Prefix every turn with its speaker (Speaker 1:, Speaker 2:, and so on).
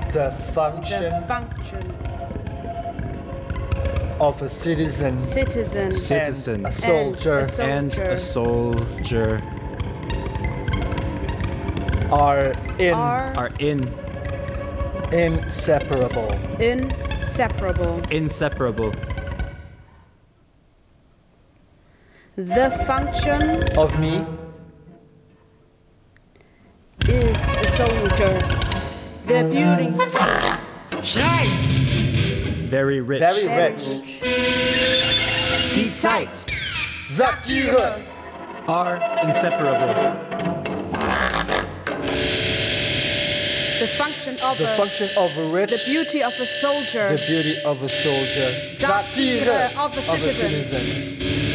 Speaker 1: The function of a citizen
Speaker 2: Citizen.
Speaker 1: and a soldier
Speaker 2: And a soldier
Speaker 1: are
Speaker 2: are
Speaker 1: inseparable.
Speaker 2: inseparable.
Speaker 3: The function
Speaker 1: Of me
Speaker 3: is a soldier. The beauty
Speaker 2: Very rich.
Speaker 1: very rich.
Speaker 2: Die Zeit
Speaker 1: Satire
Speaker 2: are inseparable.
Speaker 3: the function of
Speaker 1: the
Speaker 3: a
Speaker 1: function of a rich,
Speaker 3: the beauty of a soldier.
Speaker 1: the beauty of a soldier,
Speaker 3: Satire of a
Speaker 1: of a
Speaker 3: citizen.
Speaker 1: citizen.